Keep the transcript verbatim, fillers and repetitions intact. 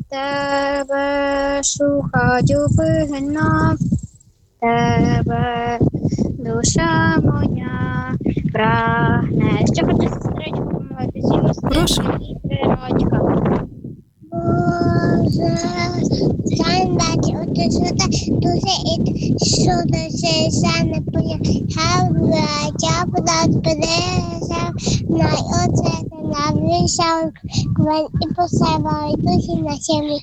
тебе шукать упинно, тебе душа моя прагне. Ще хочу сестричку помолитися, Прошу. і три рочка. Боже, сам бачи, оте сюди, дуже і сюди, се саме поїхав, я подав перезав, на оце, на вишав, квен і посевав, і душі на сім'ї.